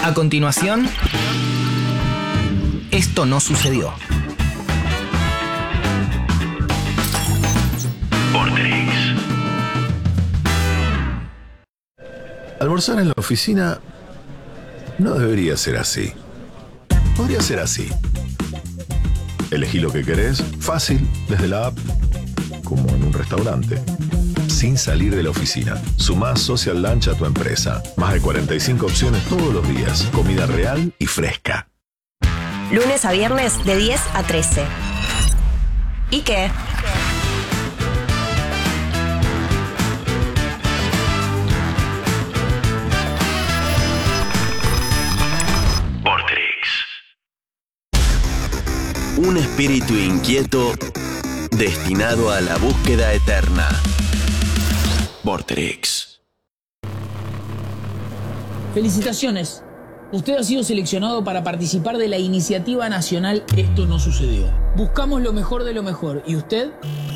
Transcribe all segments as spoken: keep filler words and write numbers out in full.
A continuación, esto no sucedió. Vorterix. Almorzar en la oficina no debería ser así. Podría ser así. Elegí lo que querés, fácil, desde la app, como en un restaurante. Sin salir de la oficina. Sumá Social Lunch a tu empresa. Más de cuarenta y cinco opciones todos los días. Comida real y fresca. Lunes a viernes de diez a trece. ¿Y qué? Vorterix. Un espíritu inquieto destinado a la búsqueda eterna. Vorterix. Felicitaciones. Usted ha sido seleccionado para participar de la iniciativa nacional Esto no sucedió. Buscamos lo mejor de lo mejor. ¿Y usted?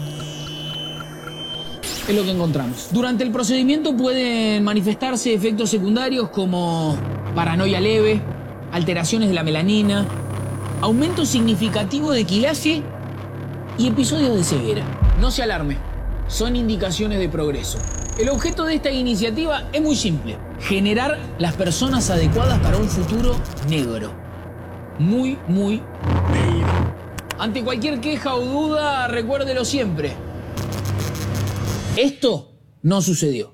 Es lo que encontramos. Durante el procedimiento pueden manifestarse efectos secundarios como paranoia leve, alteraciones de la melanina, aumento significativo de quilaje y episodios de ceguera. No se alarme, son indicaciones de progreso. El objeto de esta iniciativa es muy simple: generar las personas adecuadas para un futuro negro. Muy, muy negro. Ante cualquier queja o duda, recuérdelo siempre. Esto no sucedió.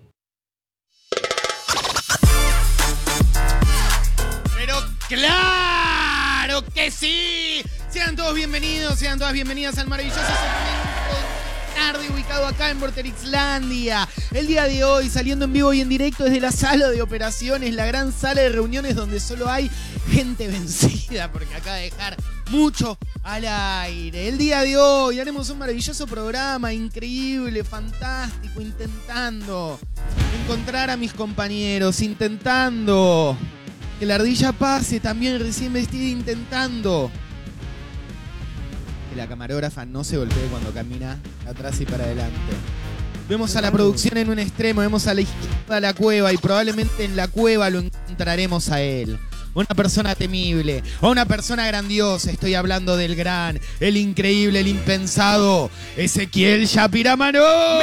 ¡Pero claro que sí! Sean todos bienvenidos, sean todas bienvenidas al maravilloso segmento tarde ubicado acá en Vorterixlandia. El día de hoy, saliendo en vivo y en directo desde la sala de operaciones, la gran sala de reuniones donde solo hay gente vencida, porque acaba de dejar mucho al aire. El día de hoy haremos un maravilloso programa, increíble, fantástico, intentando encontrar a mis compañeros, intentando que la ardilla pase, también recién vestida, intentando que la camarógrafa no se golpee cuando camina atrás y para adelante. Vemos a la producción en un extremo, vemos a la izquierda la cueva y probablemente en la cueva lo encontraremos a él. Una persona temible, o una persona grandiosa. Estoy hablando del gran, el increíble, el impensado Ezequiel Shapiramanó. No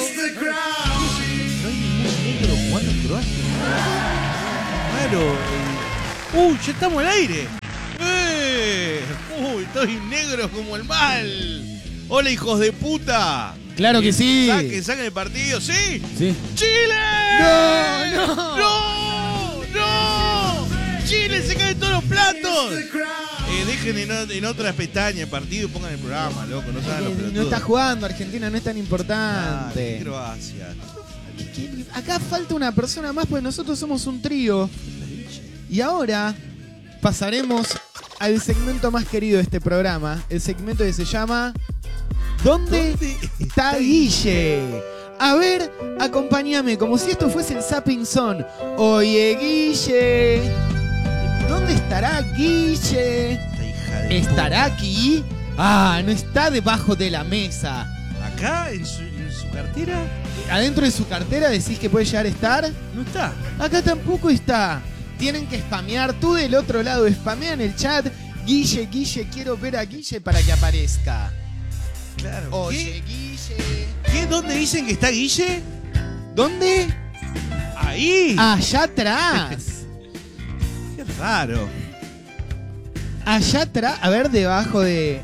hay ningún negro jugando en Croacia. Claro. Uy, ya estamos al aire. ¡Eh! Uy, estoy negro como el mal. Hola, hijos de puta. Claro que sí. Saquen, saquen el partido. ¿Sí? Sí. ¡Chile! ¡No, no! ¡No! ¡No! ¡Chile se caen todos los platos! Eh, dejen en, en otra pestaña el partido y pongan el programa, loco. No saben los pelotudos. No está jugando, Argentina no es tan importante. Ah, Croacia. Acá falta una persona más, pues nosotros somos un trío. Y ahora pasaremos al segmento más querido de este programa. El segmento que se llama ¿Dónde, ¿Dónde está Guille? A ver, acompáñame, como si esto fuese el Zapping Zone. Oye, Guille, ¿dónde estará Guille? ¿Estará aquí? Ah, no está debajo de la mesa. ¿Acá? ¿En su, en su cartera? ¿Adentro de su cartera decís que puede llegar a estar? No está. Acá tampoco está. Tienen que spamear. Tú del otro lado, spamean el chat. Guille, Guille, quiero ver a Guille para que aparezca. Claro. Oye, ¿Qué? Guille. ¿Qué? ¿Dónde dicen que está Guille? ¿Dónde? Ahí. Allá atrás. Qué raro. Allá atrás. A ver, debajo de...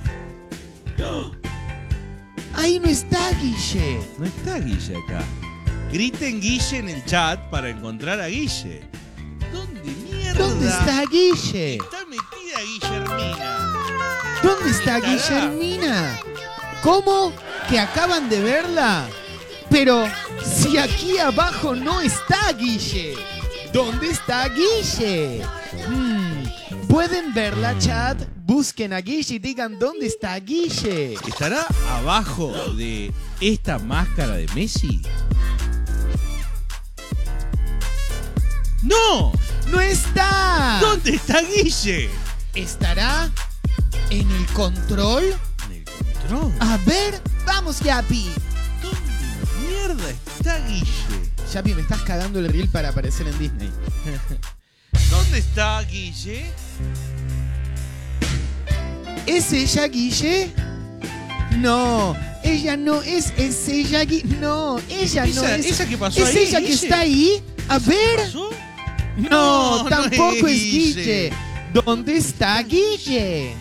Ahí no está Guille. No está Guille acá. Griten Guille en el chat para encontrar a Guille. ¿Dónde mierda? ¿Dónde está Guille? Está metida Guillermina. ¿Dónde está ¿Estará? Guillermina? ¿Cómo? ¿Que acaban de verla? Pero si aquí abajo no está Guille. ¿Dónde está Guille? Hmm, ¿pueden verla, chat? Busquen a Guille y digan ¿dónde está Guille? ¿Estará abajo de esta máscara de Messi? ¡No! ¡No está! ¿Dónde está Guille? ¿Estará en el control? ¿En el control? A ver, vamos, Yapi. ¿Dónde mierda está Guille? Yapi, me estás cagando el reel para aparecer en Disney. ¿Dónde está Guille? ¿Es ella, Guille? No, ella no es, es ella, Guille. No, ella no ¿Esa, es. ¿Esa que pasó ¿Es ahí, ella que Guille? está ahí? A ver. ¿Pasó? No, No, tampoco no es es Guille. Guille. ¿Dónde está Guille?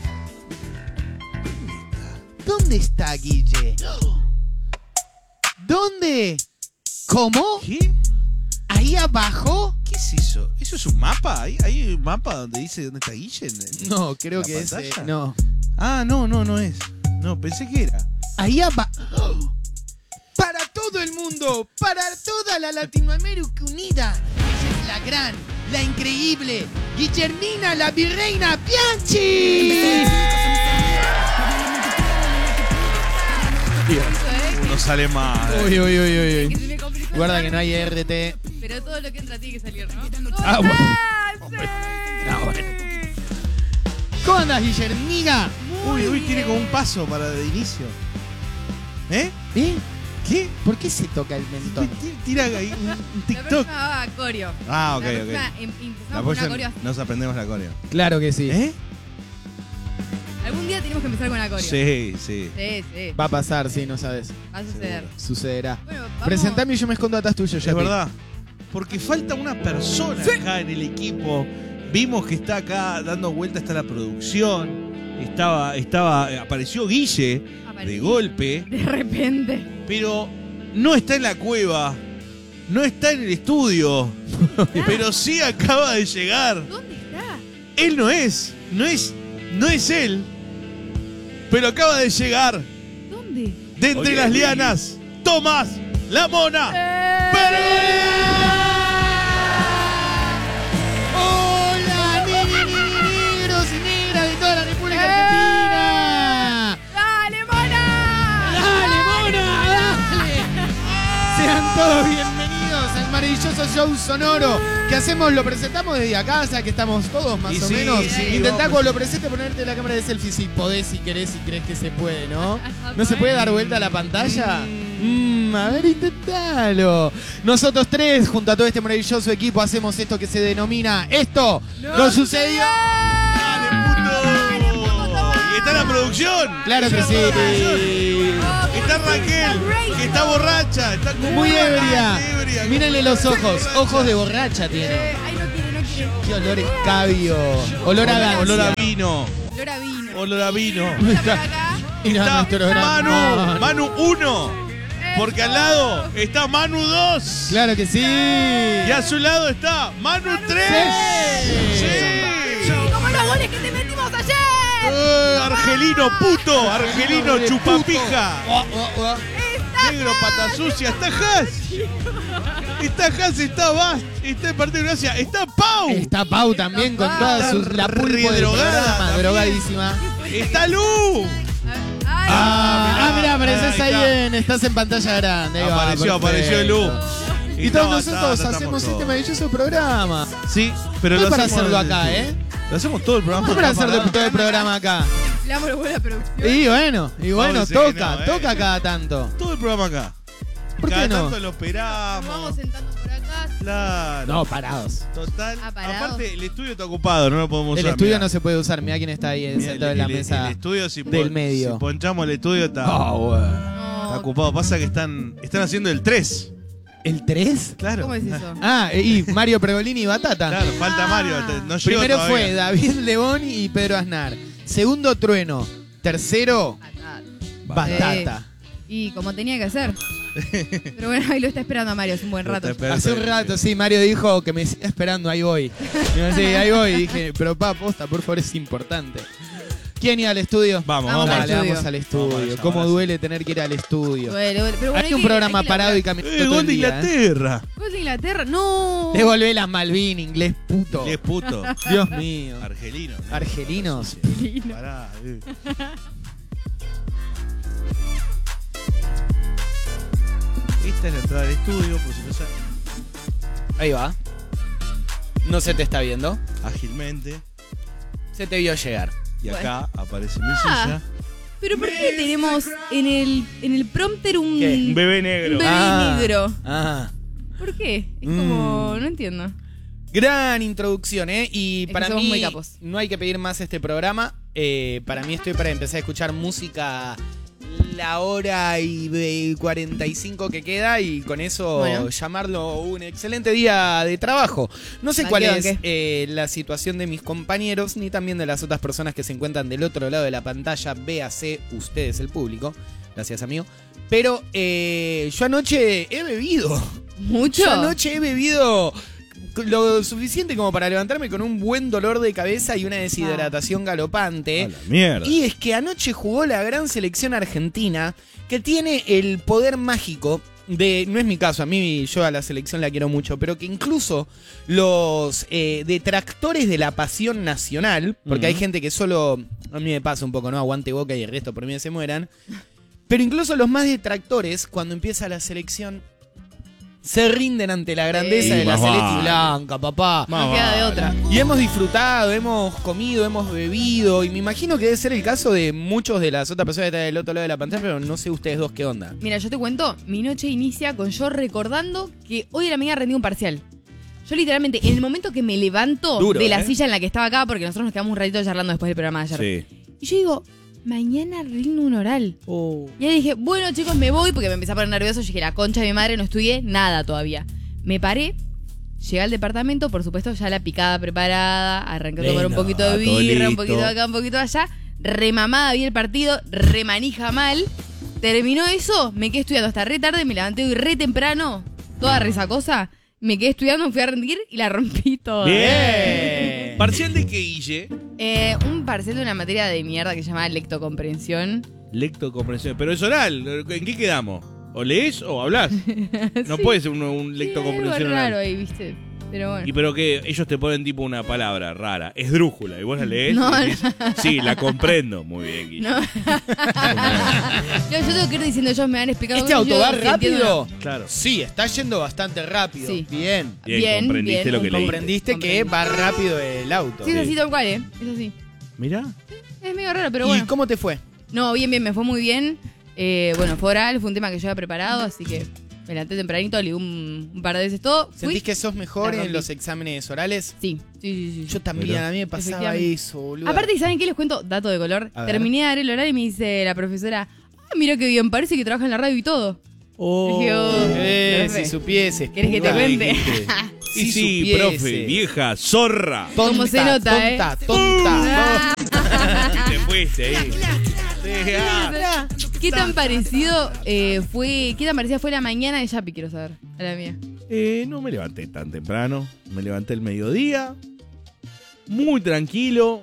¿Dónde está Guille? ¿Dónde? ¿Cómo? ¿Qué? ¿Ahí abajo? ¿Qué es eso? ¿Eso es un mapa? ¿Hay, hay un mapa donde dice dónde está Guille? en- en No, creo la que es. pantalla? eh, no. Ah, no, no, no es. No, pensé que era. Ahí abajo. Para todo el mundo, para toda la Latinoamérica unida. Ella es la gran, la increíble Guillermina, la virreina Bianchi. Uno sale mal. Uy, uy, uy, uy, Que uy. se me complicó Guarda el que no hay R T. Pero todo lo que entra tiene que salir, ¿no? Ah, bueno. Ah, ¿Cómo andas, Guillermina? Uy, uy, tiene como un paso para de inicio. ¿Eh? ¿Eh? ¿Qué? ¿Por qué se toca el mentón? T- Tira ahí un, un La TikTok. próxima va a coreo. Ah, ok, La ok. próxima em- empezamos La con una próxima coreo. nos aprendemos la coreo. Claro que sí. ¿Eh? Algún día tenemos que empezar con la coreo. Sí, sí. Sí, sí. Va a pasar, sí, no sabes. Va a suceder. Sucederá. Bueno, vamos. Presentame y yo me escondo atrás tuyo, Es Yapi. verdad. Porque falta una persona acá en el equipo. Vimos que está acá dando vuelta, está la producción. Estaba, estaba, apareció Guille de Apareció. golpe, De repente. pero no está en la cueva, no está en el estudio, pero sí acaba de llegar. ¿Dónde está? Él no es, no es, no es él, pero acaba de llegar ¿Dónde? de entre las lianas. Tomás, la mona. ¡Eh! ¡Hola, negros y negras de toda la República Argentina! ¡Dale, mona! ¡Dale, mona! ¡Dale! Sean todos bienvenidos al maravilloso show sonoro que hacemos, lo presentamos desde acá, o sea que estamos todos más Y o sí, menos. sí, Intentá vamos. cuando lo presente ponerte la cámara de selfie si podés, si querés, si crees que se puede, ¿no? ¿No se puede dar vuelta a la pantalla? Mm, a ver, intentalo. Nosotros tres, junto a todo este maravilloso equipo, hacemos esto que se denomina Esto no, ¡No sucedió. ¡Dale, puto! Y está la producción. Claro que sí. Está Raquel, que está borracha, está como Muy una ebria. ebria. Mírenle los ojos, ojos de borracha Eh, tiene. ay, no quiere, no quiere. Qué olor escabio. Olor a gancia. Olor a vino. Olor a vino. Olor a vino. Está por acá. Y no, Está nuestro gran Manu, Manu uno. Porque al lado está Manu dos. Claro que sí. Y a su lado está Manu tres. Sí. Sí. ¡Como los goles que te metimos ayer! Eh, Argelino puto, Argelino de chupapija. Oh, oh, oh. Negro pata sucia, está Haas. Está Haas, está Bast, está en Partido de Gracia, está Pau. Está Pau también con toda su, la pulpo del Redrogada programa, también. drogadísima. Está Lu. Ay, Ah, mirá, apareces ahí ahí está. en, estás en pantalla grande. ahí va, Apareció, perfecto. apareció Lu. Y todos Está, nosotros está, hacemos estamos este todos. maravilloso programa. Sí, pero No lo es para hacemos hacerlo desde- acá, ¿eh? Lo hacemos todo el programa. No es para acá, hacer pará. todo el programa acá. le damos la buena producción. Y bueno, y bueno, Pau dice que toca, no, ¿eh? toca cada tanto. Todo el programa acá. ¿Por Cada qué no? tanto lo Nos vamos esperamos. sentando por acá. Claro. No, parados. Total. Ah, parados. Aparte, el estudio está ocupado, no lo podemos El usar. estudio mirá. no se puede usar. Mirá quién está ahí Mirá, sentado el, en la el- mesa el estudio, si del pon- medio. Si ponchamos el estudio, está, Ah, bueno. está No. ocupado. Pasa que están, están haciendo el tres. ¿El tres? Claro. ¿Cómo es eso? Ah, y Mario Pergolini y Batata. Claro, falta Ah. Mario. No llegó Primero todavía. fue David Lebón y Pedro Aznar. Segundo, Trueno. Tercero, Batata. Y como tenía que hacer. Pero bueno, ahí lo está esperando a Mario hace un buen Lo rato. está esperando. Hace un rato, sí, Mario dijo que me siga esperando, ahí voy. Y yo, sí, ahí voy. Y dije, pero pa, posta, por favor, es importante. ¿Quién iba al estudio? Vamos, Vamos vamos. al Dale, estudio. vamos al Vamos estudio. para allá, Cómo ahora sí. duele tener que ir al estudio. Duele, duele. Pero bueno, Hay un que- programa hay que parado y laburar. caminando Eh, todo gol el de día, ¿eh? Inglaterra. Gol de Inglaterra, no. Devolvé las Malvin, inglés puto. Qué puto. Dios mío. Argelino. Argelinos. Pará, eh. Esta es la entrada del estudio, por si no saben. Ahí va. No se te está viendo. Ágilmente. Se te vio llegar. Y acá aparece mi Ah. silla. Pero ¿por qué tenemos en el, en el prompter un, ¿Qué? Un bebé un negro. bebé Ah. negro? Ah. ¿Por qué? Es Mm. como... No entiendo. Gran introducción, ¿eh? Y Es para que somos mí muy capos. no hay que pedir más este programa. Eh, para mí estoy para empezar a escuchar música la hora y cuarenta y cinco que queda y con eso Bueno. llamarlo un excelente día de trabajo. No sé ¿A cuál qué, a es qué? eh, la situación de mis compañeros ni también de las otras personas que se encuentran del otro lado de la pantalla. Véase ustedes el público. Gracias, amigo. Pero eh, yo anoche he bebido. ¿Mucho? Yo anoche he bebido lo suficiente como para levantarme con un buen dolor de cabeza y una deshidratación galopante. A la mierda. Y es que anoche jugó la gran selección argentina que tiene el poder mágico de, no es mi caso, a mí yo a la selección la quiero mucho, pero que incluso los eh, detractores de la pasión nacional, porque hay gente que solo, a mí me pasa un poco, ¿no? Aguante Boca y el resto por mí se mueran. Pero incluso los más detractores, cuando empieza la selección, se rinden ante la grandeza Sí, de la más celeste vale. y blanca, papá. No queda de otra. Y hemos disfrutado, hemos comido, hemos bebido. Y me imagino que debe ser el caso de muchos de las otras personas que están del otro lado de la pantalla, pero no sé ustedes dos qué onda. Mira, yo te cuento, mi noche inicia con yo recordando que hoy a la mañana rendí un parcial. Yo literalmente, en el momento que me levanto Duro, de la ¿eh? silla en la que estaba acá, porque nosotros nos quedamos un ratito charlando después del programa de ayer. Sí. Y yo digo, mañana rindo un oral. Oh. Y ahí dije, bueno chicos, me voy, porque me empecé a poner nervioso. Yo dije, la concha de mi madre, no estudié nada todavía. Me paré, llegué al departamento, por supuesto, ya la picada preparada, arranqué a tomar un Venga, poquito de todo birra, un listo. poquito de acá, un poquito de allá. Remamada vi el partido, remanija mal. Terminó eso, me quedé estudiando hasta re tarde, me levanté hoy re temprano, toda resacosa. Me quedé estudiando, fui a rendir y la rompí toda. Bien. ¿Parcial de qué, Guille? Eh, un parcial de una materia de mierda que se llama lectocomprensión. Lectocomprensión. Pero es oral. ¿En qué quedamos? ¿O lees o hablas? No Sí. puede ser un, un Sí, lectocomprensión algo oral. raro ahí, ¿viste? Pero bueno. Y pero que ellos te ponen tipo una palabra rara, esdrújula, y vos la lees No, y decís, sí, la comprendo. Muy bien, Guille. No. No, yo tengo que ir diciendo, ellos me van explicando. ¿Este auto va rápido? Claro. Sí, está yendo bastante rápido. Sí. Bien. Bien, Bien, comprendiste bien, lo que leíste. Comprendiste que va rápido el auto. Sí, es así tal cual, ¿eh? Es así. Mirá. Es medio raro, pero ¿Y bueno. cómo te fue? No, bien, bien, me fue muy bien. Eh, bueno, fue oral, fue un tema que yo había preparado, así que me levanté tempranito, leí un, un par de veces todo. Fui. ¿Sentís que sos mejor la en rompí. los exámenes orales? Sí, sí, sí. sí. Yo también, Mirá. a mí me pasaba Efectivamente. eso, boludo. Aparte, ¿saben qué? Les cuento, dato de color. A ver. Terminé de dar el oral y me dice la profesora, ah, mira qué bien, parece que trabaja en la radio y todo. Oh. Dije, oh, Eh, profe, si supieses. ¿querés que te puta. cuente? Y Si sí, supiese. profe, vieja, zorra. Tonta, ¿Cómo se nota, eh? tonta, tonta. Y te fuiste ahí. Sí, ah. ¿Qué tan parecido eh, fue, qué tan parecida fue la mañana de Yapi, quiero saber, a la mía? Eh, no me levanté tan temprano. Me levanté el mediodía. Muy tranquilo.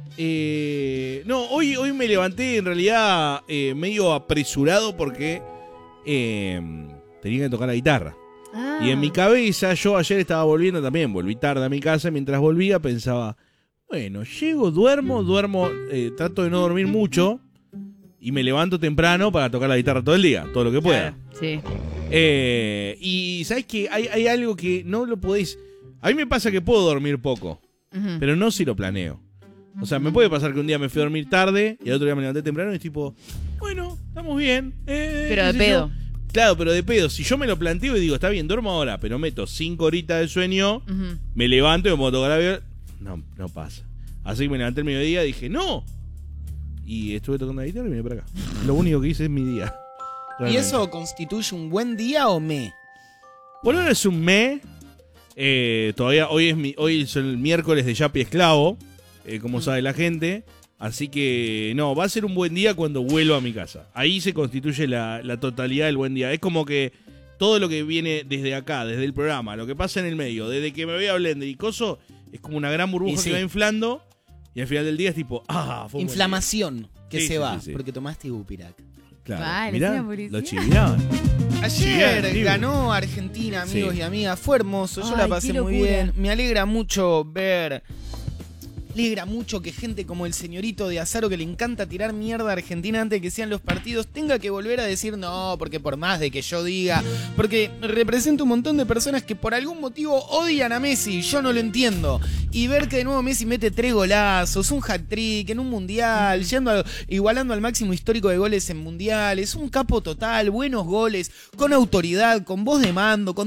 Eh, no, hoy, hoy me levanté en realidad eh, medio apresurado porque eh, tenía que tocar la guitarra. Ah. Y en mi cabeza, yo ayer estaba volviendo también, volví tarde a mi casa. Mientras volvía pensaba, bueno, llego, duermo, duermo, eh, trato de no dormir mucho. Y me levanto temprano para tocar la guitarra todo el día, todo lo que pueda. Sí. Eh, y sabes que hay, hay algo que no lo podéis. A mí me pasa que puedo dormir poco, Ujú. pero no si lo planeo. O sea, me puede pasar que un día me fui a dormir tarde y al otro día me levanté temprano y es tipo, bueno, estamos bien. eh, Pero qué de sé pedo. yo. Claro, pero de pedo. Si yo me lo planteo y digo, está bien, duermo ahora, pero meto cinco horitas de sueño, Ujú. me levanto y me puedo tocar la viola. No, no pasa. Así que me levanté el mediodía y dije, no. Y estuve tocando la guitarra y vine para acá. Lo único que hice es mi día. ¿Y Realmente. eso constituye un buen día o me? Por ahora es un me. Eh, todavía hoy es mi, hoy es el miércoles de Yapi Esclavo, eh, como sabe la gente. Así que no, va a ser un buen día cuando vuelva a mi casa. Ahí se constituye la, la totalidad del buen día. Es como que todo lo que viene desde acá, desde el programa, lo que pasa en el medio, desde que me voy a Blender y coso, es como una gran burbuja Y sí. que va inflando. Y al final del día es tipo, ah, fue un buen día. Inflamación que Sí, se sí, va, sí, sí. porque tomaste Bupirac. Claro. Vale, Mirá, es una publicidad. lo chiviraban. Ayer Bien, ganó Argentina, amigos Sí. y amigas. Fue hermoso, yo Ay, la pasé qué muy locura. bien. Me alegra mucho ver. Me alegra mucho que gente como el señorito de Azaro, que le encanta tirar mierda a Argentina antes de que sean los partidos, tenga que volver a decir no, porque por más de que yo diga, porque representa un montón de personas que por algún motivo odian a Messi, yo no lo entiendo. Y ver que de nuevo Messi mete tres golazos, un hat-trick en un mundial, yendo a- igualando al máximo histórico de goles en mundiales, un capo total, buenos goles, con autoridad, con voz de mando, con dos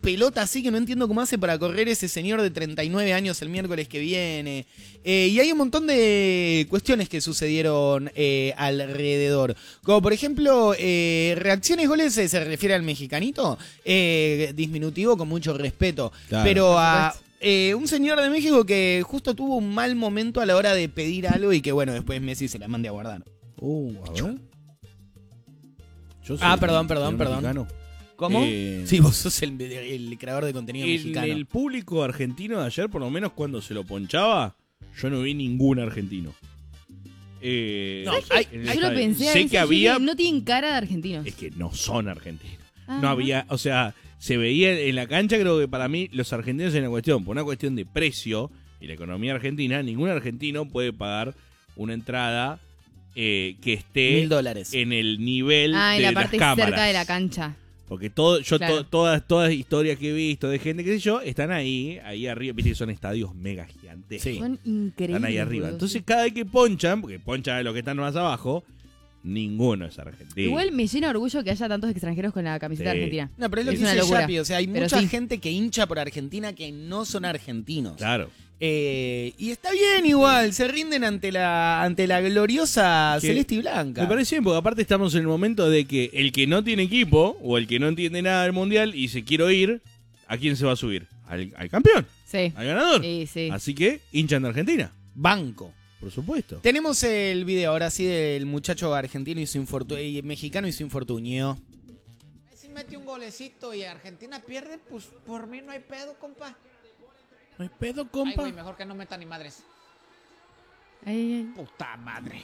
pelota así que no entiendo cómo hace para correr ese señor de treinta y nueve años el miércoles que viene. Eh, y hay un montón de cuestiones que sucedieron eh, alrededor. Como por ejemplo, eh, reacciones goles se, se refiere al mexicanito, eh, disminutivo con mucho respeto. Claro. Pero a eh, un señor de México que justo tuvo un mal momento a la hora de pedir algo y que bueno, después Messi se la mande a guardar. Uh, a ver. Yo soy Ah, el- perdón, perdón, el perdón. mexicano. ¿Cómo? Eh, Sí, vos sos el, el creador de contenido El, mexicano. el público argentino de ayer, por lo menos cuando se lo ponchaba, yo no vi ningún argentino. Eh, No, ¿sabes hay- qué? En el Yo lo estadio. pensé a Sé veces, que yo había. dije, no tienen cara de argentinos. Es que no son argentinos. Ah, No había, o sea, se veía en la cancha, creo que para mí los argentinos en la cuestión, por una cuestión de precio y la economía argentina, ningún argentino puede pagar una entrada eh, que esté Mil dólares. en el nivel Ah, en de la las parte cámaras. cerca de la cancha. Porque todo, yo Claro. to- todas, todas historias que he visto de gente, qué sé yo, están ahí, ahí arriba, viste que son estadios mega gigantes. Sí. Son increíbles. Están ahí arriba. boludo. Entonces cada vez que ponchan, porque ponchan a los que están más abajo, ninguno es argentino. Igual me llena de orgullo que haya tantos extranjeros con la camiseta Sí. argentina. No, pero es lo Es que una dice locura. Yapi, o sea, hay Pero mucha sí. gente que hincha por Argentina que no son argentinos. Claro. Eh, y está bien igual, se rinden ante la ante la gloriosa Que celeste y blanca. Me parece bien, porque aparte estamos en el momento de que el que no tiene equipo o el que no entiende nada del mundial y se quiere ir, ¿a quién se va a subir? Al, al campeón, Sí. al ganador. Sí, sí. Así que hinchan de Argentina, Banco. por supuesto. Tenemos el video ahora sí del muchacho argentino y su infortunio, y mexicano y su infortunio. Si mete un golecito y Argentina pierde, pues por mí no hay pedo, compa. No hay pedo, Ay, compa. güey, mejor que no meta ni madres. Ay, Puta madre.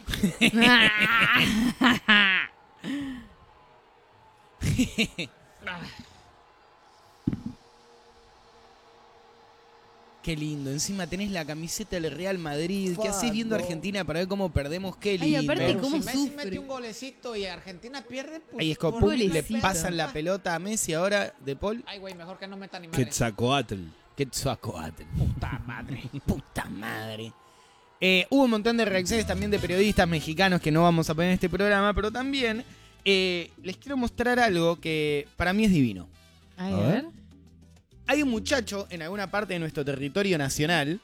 ay. Qué lindo, encima tenés la camiseta del Real Madrid. ¿Qué haces viendo a Argentina para ver cómo perdemos? Qué Ay, lindo. aparte, Pero ¿cómo si Messi sufre? mete un golecito y Argentina pierde, pues Ahí es por como mí pum, no hay le Pobrecito. pedo, pasan la compa. pelota a Messi ahora de Paul. Ay, güey, mejor que no meta ni madres. Quetzalcoatl. Quetzalcóatl. Puta madre. Puta madre. Eh, hubo un montón de reacciones también de periodistas mexicanos que no vamos a poner en este programa, pero también eh, les quiero mostrar algo que para mí es divino. Ay, A a ver. ver. Hay un muchacho en alguna parte de nuestro territorio nacional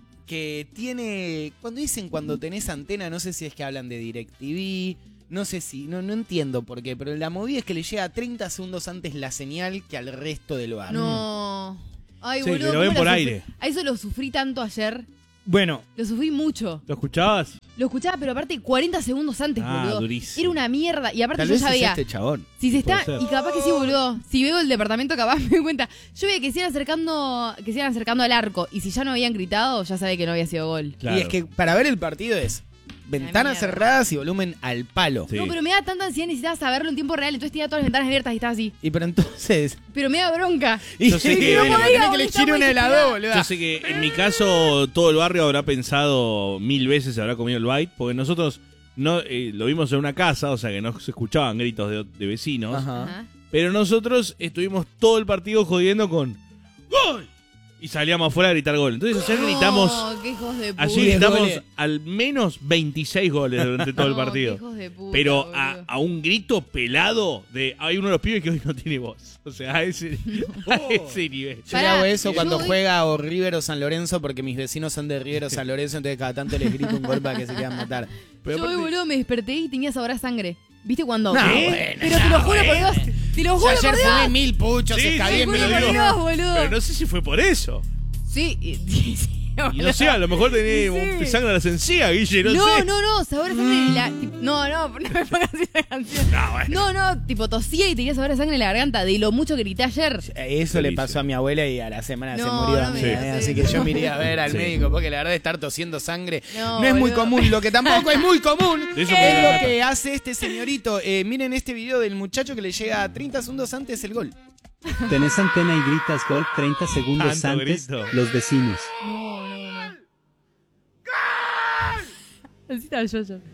que tiene, cuando dicen cuando tenés antena, no sé si es que hablan de DirecTV, no sé si, no, no entiendo por qué, pero la movida es que le llega treinta segundos antes la señal que al resto del barrio. No. Ay, Sí, boludo. que lo ven ¿cómo por sufrí? aire. A eso lo sufrí tanto ayer. Bueno, Lo sufrí mucho. ¿Lo escuchabas? Lo escuchaba, pero aparte cuarenta segundos antes, Ah, boludo. durísimo. Era una mierda. Y aparte tal yo vez es sabía. este chabón. Si se está. Puede ser. Y capaz que sí, boludo. Si veo el departamento, capaz me doy cuenta. Yo veía que se iban acercando. Que se iban acercando al arco. Y si ya no habían gritado, ya sabía que no había sido gol. Claro. Y es que para ver el partido es ventanas mierda. cerradas y volumen al palo. Sí. No, pero me da tanta ansiedad, necesitaba saberlo en tiempo real. Entonces tenía todas las ventanas abiertas y estaba así. Y pero entonces... Pero me da bronca. Y Yo sé que- bueno, no podía, tenés que boludo, le estaba chire un muy helado, desesperada. boludo. Yo sé que en mi caso todo el barrio habrá pensado mil veces, se habrá comido el bite, porque nosotros no eh, lo vimos en una casa, o sea que no se escuchaban gritos de, de vecinos, Ajá. Ajá. pero nosotros estuvimos todo el partido jodiendo con ¡gol! Y salíamos afuera a gritar gol. Entonces ayer gritamos, No, qué hijos de puta. allí Diez gritamos goles. al menos veintiséis goles durante todo el No, partido. qué hijos de puta, Pero a, boludo. a un grito pelado de hay uno de los pibes que hoy no tiene voz. O sea, a ese, a ese nivel. Yo Pará, le hago eso yo cuando hoy- juega o River o San Lorenzo porque mis vecinos son de River o San Lorenzo, entonces cada tanto les grito un gol para que se quieran matar. Pero Yo hoy, aparte- boludo, me desperté y tenía sabor a sangre. ¿Viste cuando? No, ¿Qué? bueno, Pero te lo juro por Dios. Te lo Yo juro ayer por Dios. fumé mil puchos, Sí, escabé sí, en Te mi juro por digo. Dios, boludo. Pero no sé si fue por eso. Sí, y- sí, sí, Y no boludo. sé, a lo mejor tenés Sí. un sangre a las encías, Guille, no, No, sé. no, no, sabor a sangre en la. tip- No, no, no me pongas esa canción. No, bueno. No, no, tipo tosía y tenía sabor a sangre en la garganta de lo mucho que grité ayer. Eso le Delicia. pasó a mi abuela y a la semana se No, murió. no a me mí, digas eh, eso. así que yo me iría a ver al Sí. médico porque la verdad de estar tosiendo sangre no, No, es muy boludo. común. Lo que tampoco es muy común De eso es porque lo la- que hace este señorito. Eh, miren este video del muchacho que le llega treinta segundos antes el gol. Tenés antena y gritas gol treinta segundos Tanto antes, grito. los vecinos. No, no, no. Así estaba yo, yo.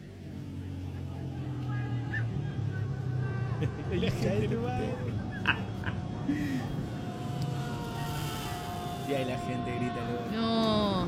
Y ahí la gente grita el gol. No.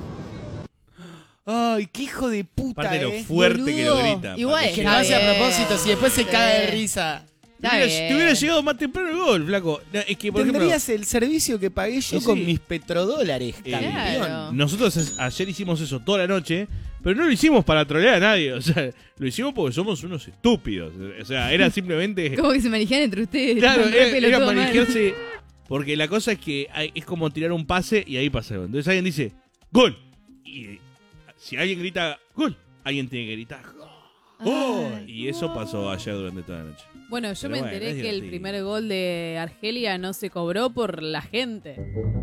Ay, qué hijo de puta, Aparte de lo eh. fuerte que lo Boludo. grita. Igual Es que Está lo hace a bien. propósito, si después se Está cae de bien. risa. Te hubiera, te hubiera llegado más temprano el gol, flaco. No, es que, por Tendrías ejemplo, el servicio que pagué yo Sí, con sí. mis petrodólares, Eh, campeón. Claro. nosotros es- ayer hicimos eso toda la noche, pero no lo hicimos para trolear a nadie. O sea, lo hicimos porque somos unos estúpidos. O sea, era simplemente. Como que se manejan entre ustedes. Claro, están re era, era pelotudos mal. manejarse. Porque la cosa es que hay- es como tirar un pase y ahí pasa el gol. Entonces alguien dice, ¡gol! Y eh, si alguien grita, ¡gol! Alguien tiene que gritar, ¡gol! Y eso pasó ayer durante toda la noche. Bueno, yo Pero me bueno, enteré es que el divertido. primer gol de Argelia no se cobró por la gente.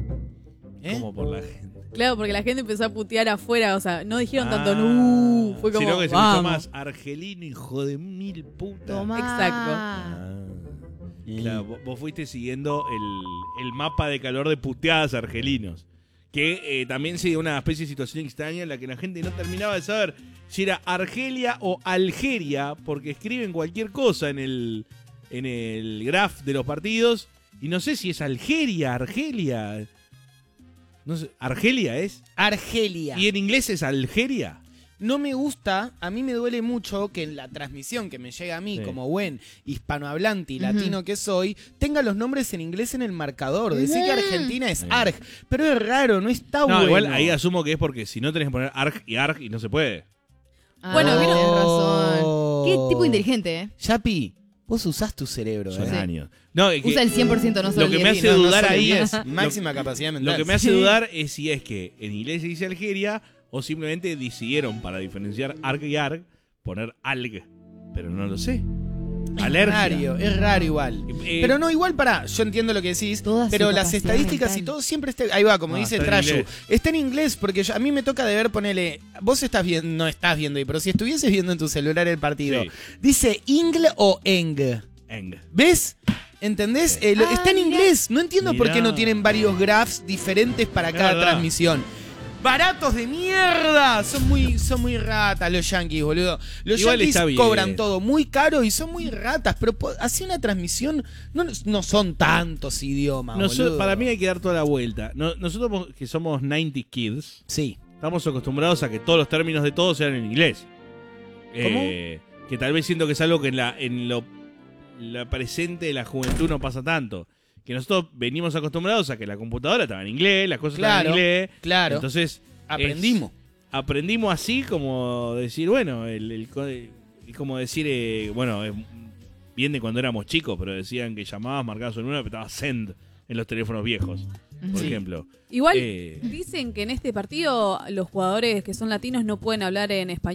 ¿Eh? Como por la gente. Claro, porque la gente empezó a putear afuera, o sea, no dijeron tanto Ah, no, fue como, sino que se vamos. escuchó más argelino, hijo de mil putas. Tomá. Exacto. Ah. Claro, vos, vos fuiste siguiendo el, el mapa de calor de puteadas argelinos. Que eh, también se dio una especie de situación extraña en la que la gente no terminaba de saber si era Argelia o Algeria, porque escriben cualquier cosa en el, en el graph de los partidos. Y no sé si es Algeria, Argelia. No sé, ¿Argelia es? Argelia. ¿Y en inglés es Algeria? No me gusta, a mí me duele mucho que en la transmisión que me llega a mí Sí. como buen hispanohablante y Ujú. latino que soy, tenga los nombres en inglés en el marcador. Decir que Argentina es Sí. Arg, pero es raro, no está No, bueno. igual ahí asumo que es porque si no tenés que poner Arg y Arg y no se puede. Ah, Bueno, tienes ¿vieron? razón. Qué tipo inteligente, ¿eh? Yapi, vos usás tu cerebro, Son ¿eh? años. No, es que Usa el cien por ciento, no solo lo que el me diez. hace No, no dudar solo el ahí diez, es- máxima capacidad mental. Lo que me hace Sí. dudar es si es que en inglés se dice Algeria o simplemente decidieron para diferenciar Arg y Arg poner Alg. Pero no lo sé. Es Alergia. raro, es raro igual. Eh, pero no, igual para, yo entiendo lo que decís, Toda su pero las capacidad estadísticas mental. y todo siempre está, ahí va, como No, dice está en Trashu, inglés. está en inglés porque yo- a mí me toca de ver, ponele, vos estás viendo, no estás viendo ahí, pero si estuvieses viendo en tu celular el partido, Sí. dice Ingle o Eng, Eng. ¿ves? ¿Entendés? Sí. Eh, lo- Ah, está en mirá. inglés, no entiendo por qué Mirá. no tienen varios graphs diferentes para Es cada verdad. transmisión. Baratos de mierda. Son muy, son muy ratas los yankees, boludo. Los Igual yankees está bien. cobran todo muy caro y son muy ratas, pero po- así una transmisión no, no son tantos idiomas, Noso- boludo. para mí hay que dar toda la vuelta. No- nosotros que somos noventa kids, Sí. estamos acostumbrados a que todos los términos de todos sean en inglés. Eh, que tal vez siento que es algo que en la en lo la presente de la juventud no pasa tanto. Que nosotros venimos acostumbrados a que la computadora estaba en inglés, las cosas Claro, estaban en inglés. claro. Entonces Aprendimos. es- aprendimos así como decir, bueno, el, el co- el- como decir, eh, bueno, es bien de cuando éramos chicos, pero decían que llamabas, marcabas un número, apretaba send en los teléfonos viejos, por Sí. ejemplo. Igual Eh, dicen que en este partido los jugadores que son latinos no pueden hablar en español.